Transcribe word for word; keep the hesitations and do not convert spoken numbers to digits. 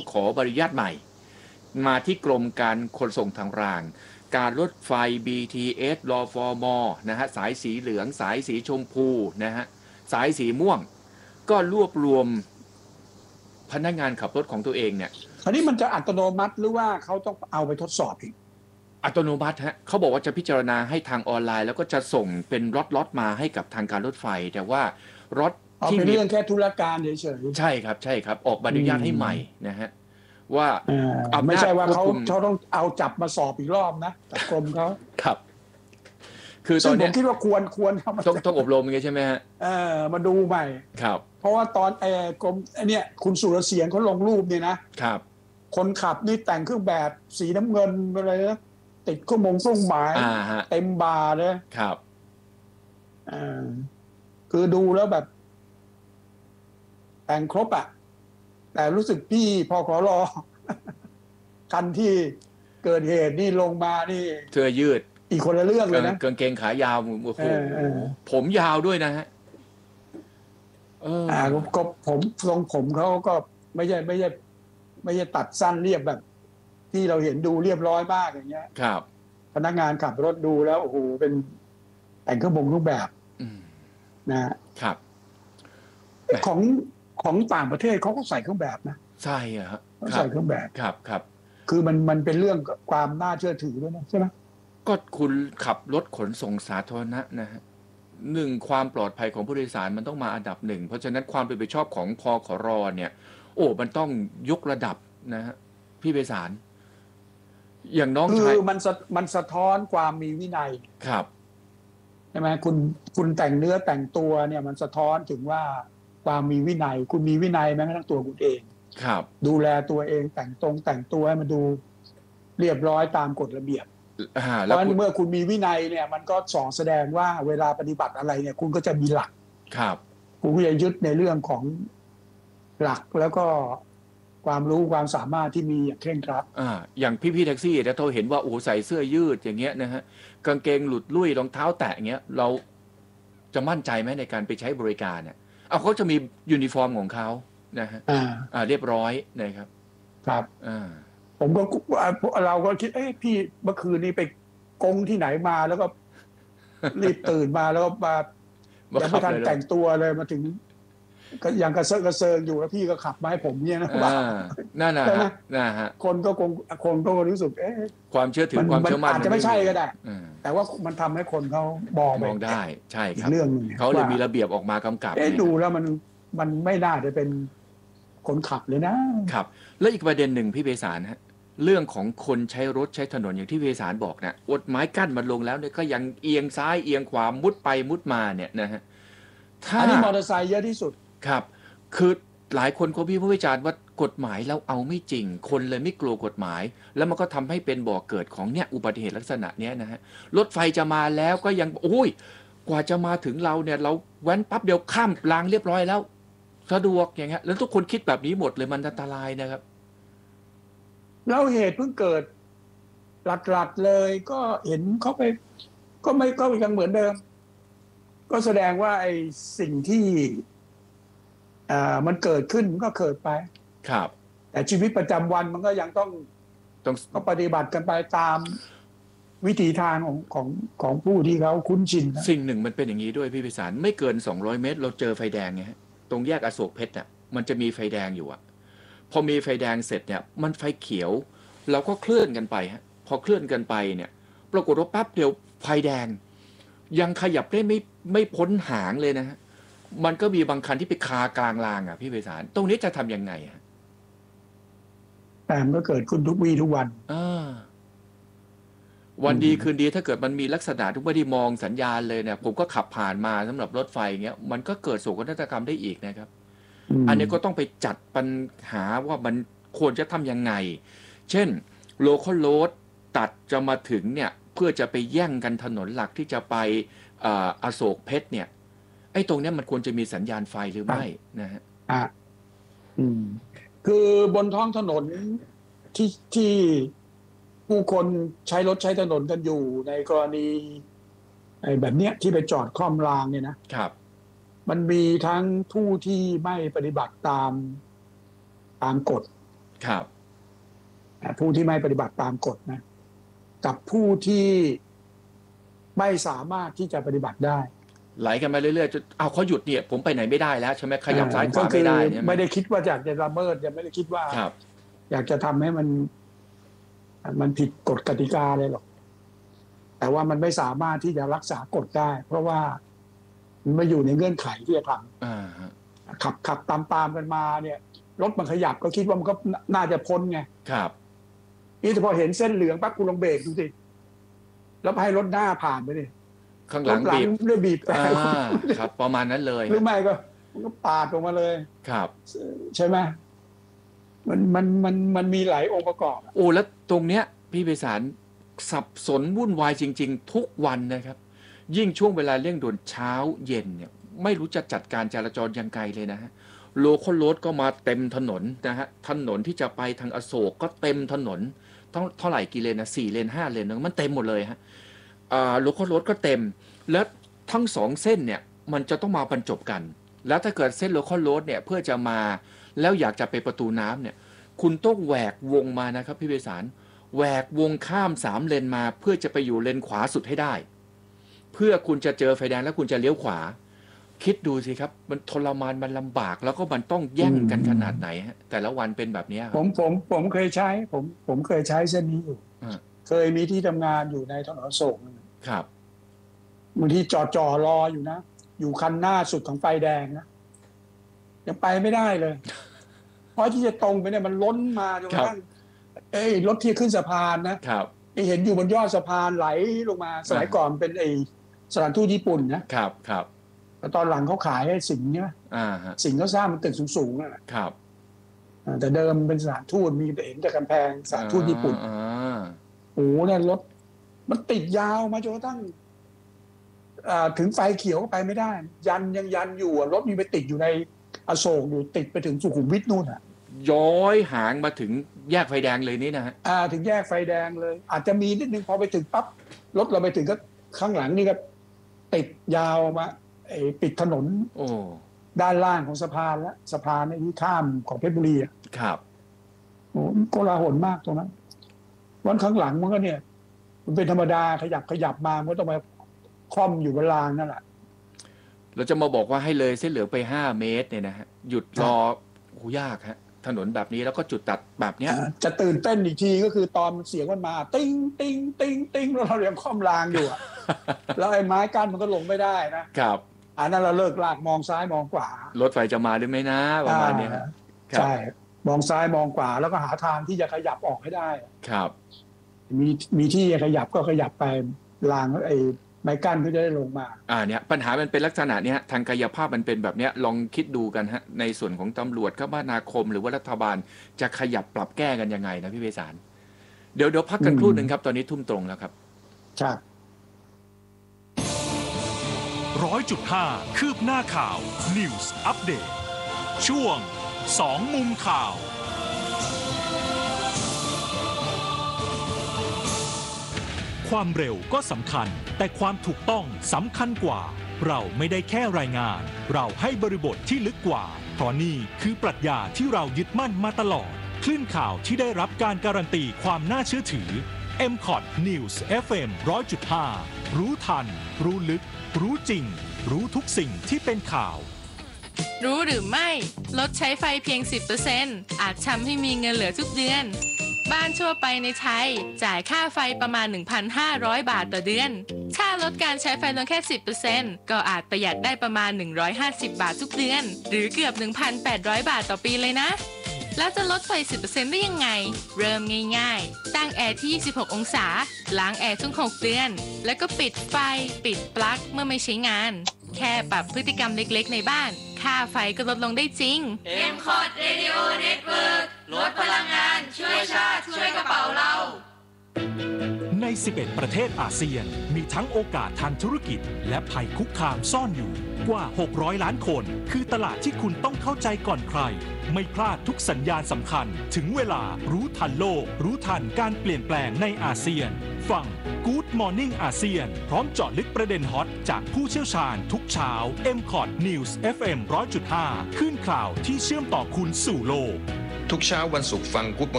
ขอใบอนุญาตใหม่มาที่กรมการขนส่งทางรางการรถไฟ บี ที เอส รฟม.นะฮะสายสีเหลืองสายสีชมพูนะฮะสายสีม่วงก็รวบรวมพนักงานขับรถของตัวเองเนี่ยอันนี้มันจะอัตโนมัติหรือว่าเขาต้องเอาไปทดสอบอีกอัตโนมัติฮะเขาบอกว่าจะพิจารณาให้ทางออนไลน์แล้วก็จะส่งเป็นล็อตๆมาให้กับทางการรถไฟแต่ว่ารถที่เป็นเรื่องแค่ธุรการเฉยๆใช่ครับใช่ครับออกใบอนุญาตให้ใหม่นะฮะว่าไม่ใช่ว่าเขาเขาต้องเอาจับมาสอบอีกรอบนะกรมเขาครับคือตอนนี้ผมคิดว่าควรควรต้องต้องอบรมไงใช่ไหมฮะเออมาดูใหม่ครับเพราะว่าตอนไอ้กรมไอ้เนี่ยคุณสุรเสียงเขาลงรูปเนี่ยนะครับคนขับนี่แต่งเครื่องแบบสีน้ำเงินอะไรนะติดเครื่องมงเครื่องหมายเต็มบาร์เลยครับอ่าคือดูแล้วแบบแต่งครบอ่ะแต่รู้สึกพี่พอขอรอคันที่เกิดเหตุนี่ลงมานี่เสื้อยืดอีกคนละเรื่องเลยนะกางเกงขายาวโอ้โหผมยาวด้วยนะฮะเอออ่าก็ผมทรงผมเขาก็ไม่ใช่ไม่ใช่ไม่ใช่ตัดสั้นเรียบแบบที่เราเห็นดูเรียบร้อยมากอย่างเงี้ยครับพนักงานขับรถดูแล้วโอ้โหเป็นแต่งเครื่องบงรูปแบบนะครับของของต่างประเทศเขาก็ใส่เครื่องแบบนะใช่อะครับใส่เครื่องแบบครับครับคือมันมันเป็นเรื่องความน่าเชื่อถือด้วยนะใช่ไหมก็คุณขับรถขนส่งสาธารณะนะฮะหนึ่งความปลอดภัยของผู้โดยสารมันต้องมาอันดับหนึ่งเพราะฉะนั้นความเป็นไปชอบของพขรเนี่ยโอ้มันต้องยกระดับนะฮะพี่ไพศาลอย่างน้องคือมันมันสะท้อนความมีวินัยครับใช่ไหมคุณคุณแต่งเนื้อแต่งตัวเนี่ยมันสะท้อนถึงว่าความมีวินัยคุณมีวินัยแม้กระทั่งตัวคุณเองครับดูแลตัวเองแต่งตรงแต่งตัวให้มันดูเรียบร้อยตามกฎระเบียบเพราะฉะนั้นเมื่อคุณมีวินัยเนี่ยมันก็ส่อแสดงว่าเวลาปฏิบัติอะไรเนี่ยคุณก็จะมีหลักครับคุณก็จะยึดในเรื่องของหลักแล้วก็ความรู้ความสามารถที่มีอย่างเคร่งครัดอ่าอย่างพี่ๆแท็กซี่ถ้าเราเห็นว่าโอ้ใส่เสื้อยืดอย่างเงี้ยนะฮะกางเกงหลุดลุ่ยรองเท้าแตะอย่างเงี้ยเราจะมั่นใจไหมในการไปใช้บริการเนี่ยเอาเขาจะมียูนิฟอร์มของเขานะฮะอ่าอ่าเรียบร้อยนะครับครับอ่าผมก็เราก็คิดเอ้พี่เมื่อคืนนี้ไปกงที่ไหนมาแล้วก็รีบตื่นมาแล้วก็มายังไม่ทันแต่งตัวเลยมาถึงก็ยังกระเซาะกระเซิงอยู่แล้วพี่ก็ขับมาให้ผมเนี่ยนะว่านั่นนะฮะนะฮะคนก็คงคนก็รู้สึกเอ๊ะความเชื่อถือความเชื่อมั่นอาจจะไม่ใช่ก็ได้แต่ว่ามันทำให้คนเขามองมองได้ใช่ครับเรื่องนึงเขาเลยมีระเบียบออกมากำกับเอ๊ะดูแล้วมันมันไม่น่าจะเป็นคนขับเลยนะครับแล้วอีกประเด็นหนึ่งพี่เบสารฮะเรื่องของคนใช้รถใช้ถนนอย่างที่เบสารบอกนะอดไม้กั้นมันลงแล้วเนี่ยก็ยังเอียงซ้ายเอียงขวามุดไปมุดมาเนี่ยนะฮะอันนี้มอเตอร์ไซค์เยอะที่สุดครับคือหลายคนเขาพี่ผู้วิจารณ์ว่ากฎหมายเราเอาไม่จริงคนเลยไม่กลัวกฎหมายแล้วมันก็ทำให้เป็นบ่อเกิดของเนี่ยอุบัติเหตุลักษณะเนี้ยนะฮะรถไฟจะมาแล้วก็ยังโอ้ยกว่าจะมาถึงเราเนี่ยเราแว้นปั๊บเดียวข้ามรางเรียบร้อยแล้วสะดวกอย่างเงี้ยแล้วทุกคนคิดแบบนี้หมดเลยมันอันตรายนะครับแล้วเหตุเพิ่งเกิดหลัดๆเลยก็เห็นเขาไปก็ไม่ก็ยังเหมือนเดิมก็แสดงว่าไอ้สิ่งที่อ่ามันเกิดขึ้นมันก็เกิดไปครับแต่ชีวิตประจำวันมันก็ยังต้องต้องก็ปฏิบัติกันไปตามวิถีทางของของของผู้ที่เขาคุ้นชินสิ่งหนึ่งมันเป็นอย่างนี้ด้วยพี่พิสารไม่เกินสองร้อยเมตรเราเจอไฟแดงไงฮะตรงแยกอโศกเพชรอ่ะมันจะมีไฟแดงอยู่อ่ะพอมีไฟแดงเสร็จเนี่ยมันไฟเขียวเราก็เคลื่อนกันไปฮะพอเคลื่อนกันไปเนี่ยปรากฏว่าแป๊บเดียวไฟแดงยังขยับได้ไม่ไม่พ้นหางเลยนะฮะมันก็มีบางคันที่ไปคากลางรางอ่ะพี่ไพศาลตรงนี้จะทำยังไงฮะแต่มันก็เกิดขึ้นทุกวี่ทุกวันอ่าวันดีคืนดีถ้าเกิดมันมีลักษณะทุกไม่ได้มองสัญญาณเลยเนี่ยผมก็ขับผ่านมาสำหรับรถไฟเงี้ยมันก็เกิดโศกนาฏกรรมได้อีกนะครับอันนี้ก็ต้องไปจัดปัญหาว่ามันควรจะทำยังไงเช่นโลคอลโรดตัดจะมาถึงเนี่ยเพื่อจะไปแย่งกันถนนหลักที่จะไปอโศกเพชรเนี่ยไอ้ตรงนี้มันควรจะมีสัญญาณไฟหรือไม่นะฮะอ่าอืมคือบนท้องถนนที่ที่ผู้คนใช้รถใช้ถนนกันอยู่ในกรณีไอ้แบบเนี้ยที่ไปจอดคล่อมรางเนี่ยนะครับมันมีทั้งผู้ที่ไม่ปฏิบัติตามตามกฎครับผู้ที่ไม่ปฏิบัติตามกฎนะกับผู้ที่ไม่สามารถที่จะปฏิบัติได้ไหลกันมาเรื่อยๆจนเอาเขาหยุดเนี่ยผมไปไหนไม่ได้แล้วใช่ไหมขยับซ้ายขวาไม่ได้เนี่ยไม่ได้คิดว่าอยากจะละเมิดยังไม่ได้คิดว่าอยากจะทำให้มันมันผิดกฎกติกาเลยหรอกแต่ว่ามันไม่สามารถที่จะรักษากฎได้ เพราะว่ามันไม่อยู่ในเงื่อนไขที่จะทำขับขับตามตามกันมาเนี่ยรถมันขยับก็คิดว่ามันก็น่าจะพ้นไงครับนี่แต่พอเห็นเส้นเหลืองปั๊บคุณลองเบรกดูสิแล้วให้รถหน้าผ่านไปดิข้างหลังบีบด้วยบีบแต่ครับประมาณนั้นเลยหรือไม่ก็มันก็ปาดออกมาเลยครับใช่ไหมมันมันมันมันมีหลายองค์ประกอบโอ้แล้วตรงเนี้ยพี่ไพศาลสับสนวุ่นวายจริงๆทุกวันนะครับยิ่งช่วงเวลาเร่งด่วนเช้าเย็นเนี่ยไม่รู้จะจัดการจราจรยังไงเลยนะฮะโลคอลรถก็มาเต็มถนนนะฮะถนนที่จะไปทางอโศกก็เต็มถนนต้องเท่าไหร่กี่เลนนะสี่เลนห้าเลนนึงมันเต็มหมดเลยฮะอ่าโลคอลรถก็เต็มแล้วทั้งสองเส้นเนี่ยมันจะต้องมาบรรจบกันแล้วถ้าเกิดเส้นโลคอลรถเนี่ยเพื่อจะมาแล้วอยากจะไปประตูน้ำเนี่ยคุณต้องแหวกวงมานะครับพี่ไพศาลแหวกวงข้ามสามเลนมาเพื่อจะไปอยู่เลนขวาสุดให้ได้เพื่อคุณจะเจอไฟแดงแล้วคุณจะเลี้ยวขวาคิดดูสิครับมันทรมานมันลำบากแล้วก็มันต้องแย่งกันขนาดไหนฮะแต่ละวันเป็นแบบนี้ครับผมผมผมเคยใช้ผมผมเคยใช้เส้นนี้อยู่เคยมีที่ทำงานอยู่ในถนนอโศกครับบางทีจอดจอรออยู่นะอยู่คันหน้าสุดของไฟแดงนะยังไปไม่ได้เลยเพราะที่จะตรงไปเนี่ยมันล้นมาจนกระทั่งเอ้ยรถที่ขึ้นสะพานนะครับเห็นอยู่บนยอดสะพานไหลลงมาสมัยก่อนเป็นไอสถานทูตญี่ปุ่นนะครับครับแต่ตอนหลังเขาขายให้สิงห์เนี่ยสิงห์เขาสร้างมันตึกสูงๆนะครับแต่เดิมเป็นสถานทูตมีเห็นแต่กำแพงสถานทูตญี่ปุ่นโอ้โหเนี่ยรถมันติดยาวมาจนกระทั่งถึงไฟเขียวไปไม่ได้ยันยังยันอยู่รถมีไปติดอยู่ในอโศกอยู่ติดไปถึงสุขุมวิทนู่นอ่ะย้อยหางมาถึงแยกไฟแดงเลยนี่นะฮะอ่าถึงแยกไฟแดงเลยอาจจะมีนิดนึงพอไปถึงปั๊บรถเราไปถึงก็ข้างหลังนี่ก็ติดยาวมาไอ้ปิดถนนโอ้ด้านล่างของสะพานแล้วสะพานที่ข้ามของเพชรบุรีอ่ะครับโอ้โกลาหลมากตรงนั้นวันข้างหลังมันก็เนี่ยมันเป็นธรรมดาขยับขยับมามันก็ต้องมาคล่อมอยู่บนรางนั่นแหละเราจะมาบอกว่าให้เลยเส้นเหลืองไปห้าเมตรเนี่ยนะฮะหยุดรอโหยากฮะถนนแบบนี้แล้วก็จุดตัดแบบเนี้ยจะตื่นเต้นอีกทีก็คือตอนเสียงมันมาติ้งติ้งติ้งติ้งแล้วเรายังคล่อมรางอยู่แล้วไอ้ไม้กั้นมันก็ลงไม่ได้นะครับอันนั้นเราเลิกลากมองซ้ายมองขวารถไฟจะมาหรือไม่นะประมาณนี้ใช่มองซ้ายมองขวาแล้วก็หาทางที่จะขยับออกให้ได้ครับมีมีที่ขยับก็ขยับไปรางไอ้ไม้กั้นก็จะได้ลงมาอ่าเนี่ยปัญหามันเป็นลักษณะนี้ทางกายภาพมันเป็นแบบนี้ลองคิดดูกันฮะในส่วนของตำรวจคมนาคมหรือว่ารัฐบาลจะขยับปรับแก้กันยังไงนะพี่ไพศาลเดี๋ยวเดี๋ยวพักกันครู่หนึ่งครับตอนนี้ทุ่มตรงแล้วครับใช่ร้อยจุดห้าคืบหน้าข่าว News Update ช่วงสองมุมข่าวความเร็วก็สำคัญแต่ความถูกต้องสำคัญกว่าเราไม่ได้แค่รายงานเราให้บริบทที่ลึกกว่าเพราะนี่คือปรัชญาที่เรายึดมั่นมาตลอดคลื่นข่าวที่ได้รับการการันตีความน่าเชื่อถือ เอ็ม คอท News เอฟ เอ็ม หนึ่งร้อยจุดห้า รู้ทันรู้ลึกรู้จริงรู้ทุกสิ่งที่เป็นข่าวรู้หรือไม่ลดใช้ไฟเพียง สิบเปอร์เซ็นต์ อาจทำให้มีเงินเหลือทุกเดือนบ้านทั่วไปในไทยจ่ายค่าไฟประมาณ หนึ่งพันห้าร้อย บาทต่อเดือนถ้าลดการใช้ไฟลงแค่ สิบเปอร์เซ็นต์ ก็อาจประหยัดได้ประมาณ หนึ่งร้อยห้าสิบ บาททุกเดือนหรือเกือบ หนึ่งพันแปดร้อย บาทต่อปีเลยนะแล้วจะลดไฟ สิบเปอร์เซ็นต์ ได้ยังไงเริ่มง่ายๆตั้งแอร์ที่ยี่สิบหกองศาล้างแอร์ทุกหกเดือนแล้วก็ปิดไฟปิดปลั๊กเมื่อไม่ใช้งานแค่ปรับพฤติกรรมเล็กๆในบ้านค่าไฟก็ลดลงได้จริงเอ็ม คอท Radio Network ลดพลังงานช่วยชาติช่วยกระเป๋าเราในสิบเอ็ดประเทศอาเซียนมีทั้งโอกาสทางธุรกิจและภัยคุกคามซ่อนอยู่กว่าหกร้อยล้านคนคือตลาดที่คุณต้องเข้าใจก่อนใครไม่พลาดทุกสัญญาณสำคัญถึงเวลารู้ทันโลกรู้ทันการเปลี่ยนแปลงในอาเซียนฟัง Good Morning อาเซียนพร้อมเจาะลึกประเด็นฮอตจากผู้เชี่ยวชาญทุกเช้า เอ็ม คอท News เอฟ เอ็ม หนึ่งร้อยจุดห้า คลื่นข่าวที่เชื่อมต่อคุณสู่โลกทุกเช้าวันศุกร์ฟัง Good Morning